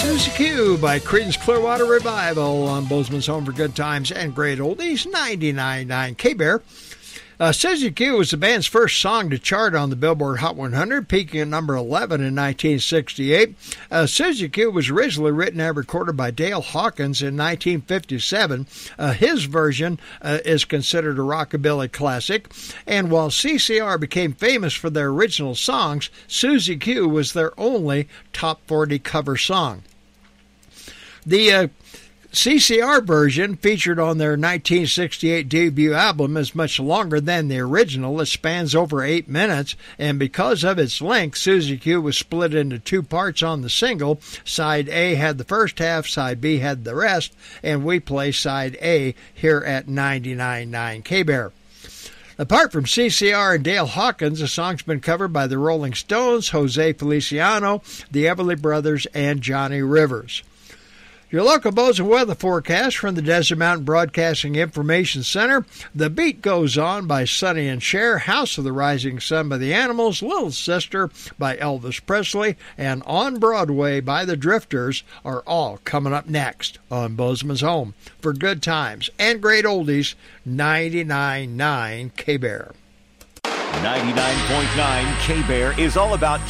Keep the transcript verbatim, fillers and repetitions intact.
Susie Q by Creedence Clearwater Revival on Bozeman's Home for Good Times and Great Oldies, ninety-nine point nine K-Bear. Uh, Susie Q was the band's first song to chart on the Billboard Hot one hundred, peaking at number eleven in nineteen sixty-eight. Uh, Susie Q was originally written and recorded by Dale Hawkins in nineteen fifty-seven. Uh, his version uh, is considered a rockabilly classic. And while C C R became famous for their original songs, Susie Q was their only top forty cover song. The uh, C C R version, featured on their nineteen sixty-eight debut album, is much longer than the original. It spans over eight minutes, and because of its length, Susie Q was split into two parts on the single. Side A had the first half, Side B had the rest, and we play Side A here at ninety-nine point nine K-Bear. Apart from C C R and Dale Hawkins, the song's been covered by the Rolling Stones, Jose Feliciano, the Everly Brothers, and Johnny Rivers. Your local Bozeman weather forecast from the Desert Mountain Broadcasting Information Center. The Beat Goes On by Sonny and Cher, House of the Rising Sun by the Animals, Little Sister by Elvis Presley, and On Broadway by the Drifters are all coming up next on Bozeman's Home for Good Times and Great Oldies, ninety-nine point nine K-Bear. ninety-nine point nine K-Bear is all about